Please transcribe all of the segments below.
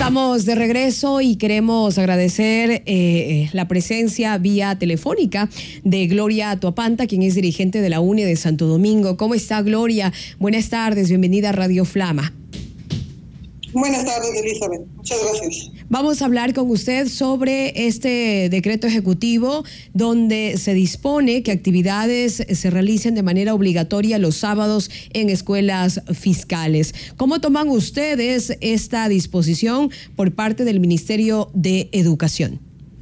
Estamos de regreso y queremos agradecer la presencia vía telefónica de Gloria Toapanta, quien es dirigente de la UNE de Santo Domingo. ¿Cómo está, Gloria? Buenas tardes, bienvenida a Radio Flama. Buenas tardes, Elizabeth. Muchas gracias. Vamos a hablar con usted sobre este decreto ejecutivo donde se dispone que actividades se realicen de manera obligatoria los sábados en escuelas fiscales. ¿Cómo toman ustedes esta disposición por parte del Ministerio de Educación?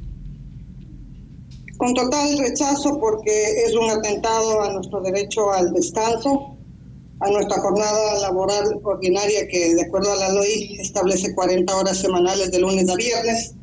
Con total rechazo, porque es un atentado a nuestro derecho al descanso, a nuestra jornada laboral ordinaria que, de acuerdo a la ley, establece 40 horas semanales de lunes a viernes,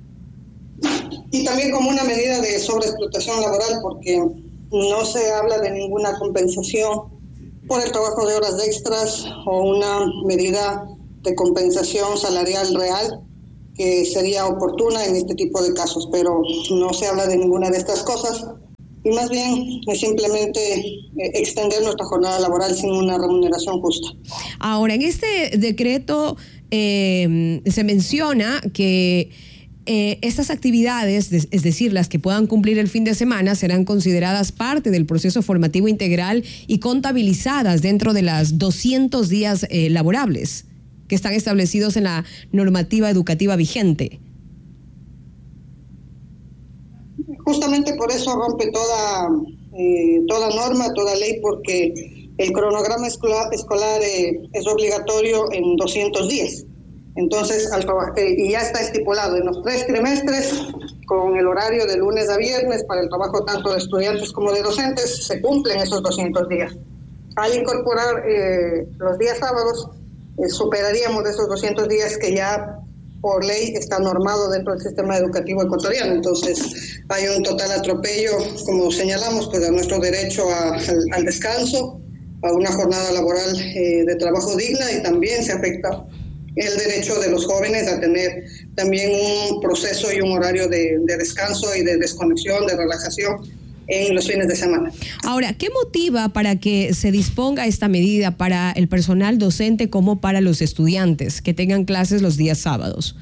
y también como una medida de sobreexplotación laboral, porque no se habla de ninguna compensación por el trabajo de horas extras o una medida de compensación salarial real que sería oportuna en este tipo de casos, pero no se habla de ninguna de estas cosas. Y más bien es simplemente extender nuestra jornada laboral sin una remuneración justa. Ahora, en este decreto se menciona que estas actividades, es decir, las que puedan cumplir el fin de semana, serán consideradas parte del proceso formativo integral y contabilizadas dentro de las 200 días laborables que están establecidos en la normativa educativa vigente. Justamente por eso rompe toda norma, toda ley, porque el cronograma escolar es obligatorio en 200 días. Entonces, y ya está estipulado en los 3 trimestres, con el horario de lunes a viernes para el trabajo tanto de estudiantes como de docentes, se cumplen esos 200 días. Al incorporar los días sábados, superaríamos esos 200 días que ya por ley está normado dentro del sistema educativo ecuatoriano. Entonces hay un total atropello, como señalamos, pues a nuestro derecho al descanso, a una jornada laboral de trabajo digna, y también se afecta el derecho de los jóvenes a tener también un proceso y un horario de descanso y de desconexión, de relajación en los fines de semana. Ahora, ¿qué motiva para que se disponga esta medida para el personal docente como para los estudiantes que tengan clases los días sábados?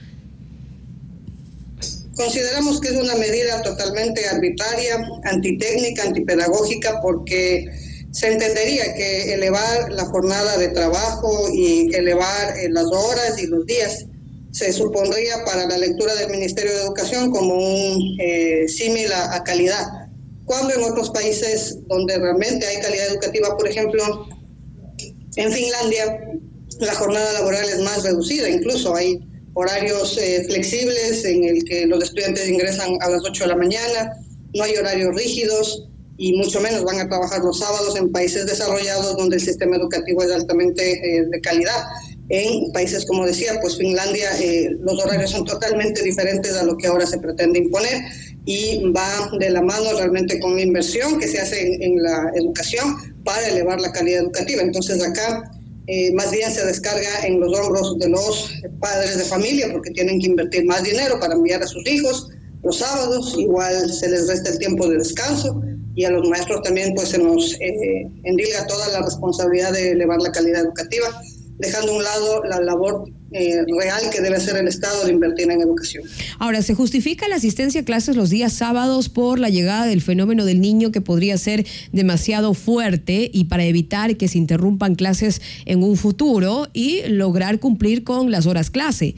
Consideramos que es una medida totalmente arbitraria, antitécnica, antipedagógica, porque se entendería que elevar la jornada de trabajo y elevar las horas y los días se supondría para la lectura del Ministerio de Educación como un símil a calidad. Cuando en otros países donde realmente hay calidad educativa, por ejemplo, en Finlandia, la jornada laboral es más reducida, incluso hay horarios flexibles en el que los estudiantes ingresan a las 8 de la mañana, no hay horarios rígidos y mucho menos van a trabajar los sábados en países desarrollados donde el sistema educativo es altamente de calidad. En países, como decía, pues Finlandia, los horarios son totalmente diferentes a lo que ahora se pretende imponer, y va de la mano realmente con la inversión que se hace en la educación para elevar la calidad educativa. Entonces acá más bien se descarga en los hombros de los padres de familia, porque tienen que invertir más dinero para enviar a sus hijos los sábados, igual se les resta el tiempo de descanso, y a los maestros también pues se nos endilga toda la responsabilidad de elevar la calidad educativa, dejando a un lado la labor real que debe hacer el Estado de invertir en educación. Ahora, ¿se justifica la asistencia a clases los días sábados por la llegada del fenómeno del niño, que podría ser demasiado fuerte, y para evitar que se interrumpan clases en un futuro y lograr cumplir con las horas clase?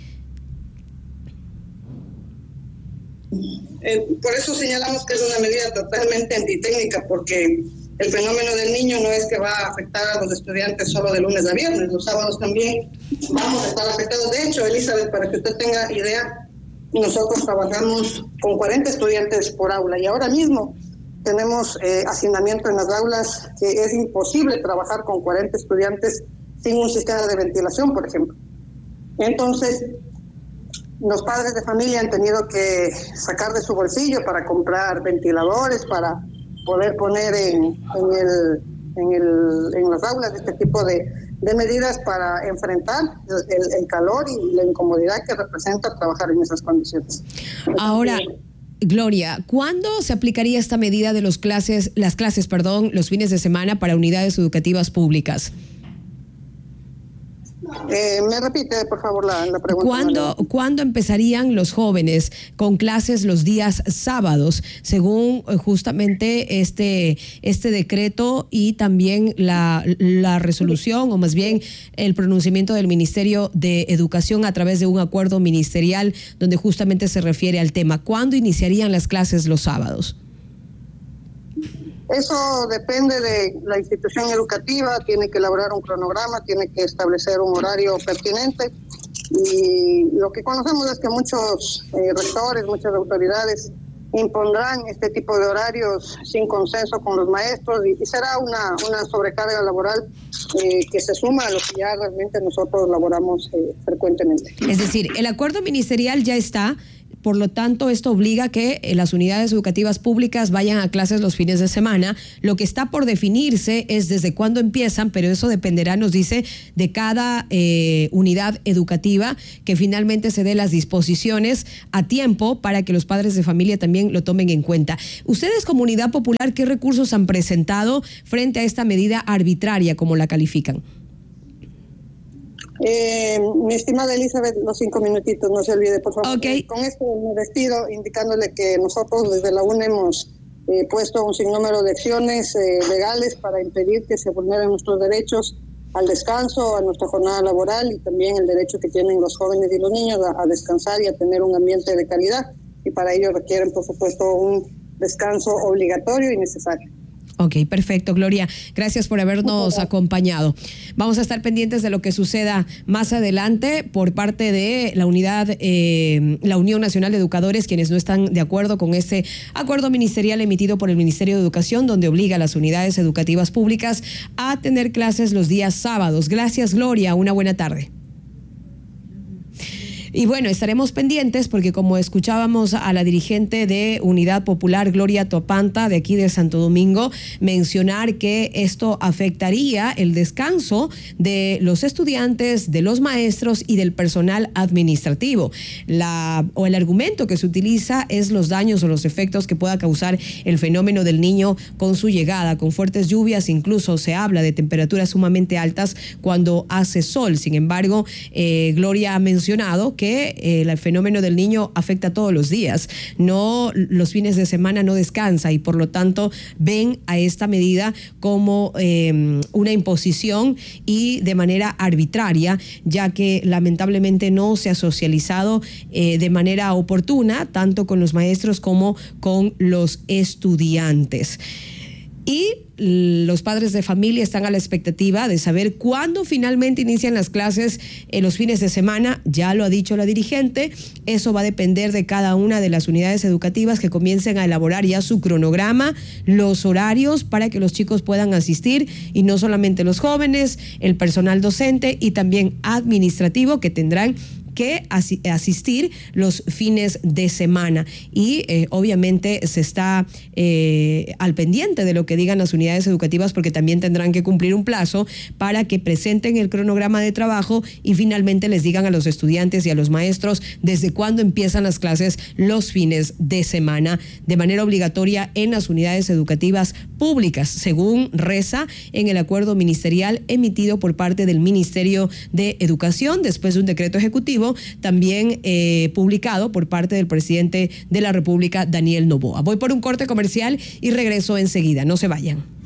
Por eso señalamos que es una medida totalmente antitécnica, porque el fenómeno del niño no es que va a afectar a los estudiantes solo de lunes a viernes, los sábados también vamos a estar afectados. De hecho, Elizabeth, para que usted tenga idea, nosotros trabajamos con 40 estudiantes por aula, y ahora mismo tenemos hacinamiento en las aulas, que es imposible trabajar con 40 estudiantes sin un sistema de ventilación, por ejemplo. Entonces, los padres de familia han tenido que sacar de su bolsillo para comprar ventiladores, para poder poner en las aulas este tipo de medidas para enfrentar el calor y la incomodidad que representa trabajar en esas condiciones. Ahora, Gloria, ¿cuándo se aplicaría esta medida de las clases, los fines de semana para unidades educativas públicas? Me repite, por favor, la pregunta. ¿Cuándo empezarían los jóvenes con clases los días sábados, según justamente este decreto y también la resolución, o más bien el pronunciamiento del Ministerio de Educación a través de un acuerdo ministerial donde justamente se refiere al tema? ¿Cuándo iniciarían las clases los sábados? Eso depende de la institución educativa, tiene que elaborar un cronograma, tiene que establecer un horario pertinente, y lo que conocemos es que muchos rectores, muchas autoridades impondrán este tipo de horarios sin consenso con los maestros, y será una sobrecarga laboral que se suma a lo que ya realmente nosotros laboramos frecuentemente. Es decir, el acuerdo ministerial ya está. Por lo tanto, esto obliga a que las unidades educativas públicas vayan a clases los fines de semana. Lo que está por definirse es desde cuándo empiezan, pero eso dependerá, nos dice, de cada unidad educativa, que finalmente se dé las disposiciones a tiempo para que los padres de familia también lo tomen en cuenta. Ustedes, como Unidad Popular, ¿qué recursos han presentado frente a esta medida arbitraria, como la califican? Mi estimada Elizabeth, los 5 minutitos, no se olvide, por favor. Okay. Con esto me despido indicándole que nosotros desde la UNE hemos puesto un sinnúmero de acciones legales para impedir que se vulneren nuestros derechos al descanso, a nuestra jornada laboral, y también el derecho que tienen los jóvenes y los niños a descansar y a tener un ambiente de calidad, y para ello requieren, por supuesto, un descanso obligatorio y necesario. Ok, perfecto, Gloria. Gracias por habernos acompañado. Vamos a estar pendientes de lo que suceda más adelante por parte de la la Unión Nacional de Educadores, quienes no están de acuerdo con este acuerdo ministerial emitido por el Ministerio de Educación, donde obliga a las unidades educativas públicas a tener clases los días sábados. Gracias, Gloria. Una buena tarde. Y bueno, estaremos pendientes porque, como escuchábamos a la dirigente de Unidad Popular, Gloria Topanta, de aquí de Santo Domingo, mencionar que esto afectaría el descanso de los estudiantes, de los maestros y del personal administrativo. El argumento que se utiliza es los daños o los efectos que pueda causar el fenómeno del Niño con su llegada, con fuertes lluvias. Incluso se habla de temperaturas sumamente altas cuando hace sol. Sin embargo, Gloria ha mencionado que el fenómeno del Niño afecta todos los días, no los fines de semana, no descansa, y por lo tanto ven a esta medida como una imposición y de manera arbitraria, ya que lamentablemente no se ha socializado de manera oportuna tanto con los maestros como con los estudiantes. Y los padres de familia están a la expectativa de saber cuándo finalmente inician las clases en los fines de semana. Ya lo ha dicho la dirigente, eso va a depender de cada una de las unidades educativas que comiencen a elaborar ya su cronograma, los horarios para que los chicos puedan asistir, y no solamente los jóvenes, el personal docente y también administrativo, que tendrán que asistir los fines de semana. Y obviamente se está al pendiente de lo que digan las unidades educativas, porque también tendrán que cumplir un plazo para que presenten el cronograma de trabajo y finalmente les digan a los estudiantes y a los maestros desde cuándo empiezan las clases los fines de semana de manera obligatoria en las unidades educativas públicas, según reza en el acuerdo ministerial emitido por parte del Ministerio de Educación después de un decreto ejecutivo también publicado por parte del presidente de la República, Daniel Noboa. Voy por un corte comercial y regreso enseguida. No se vayan.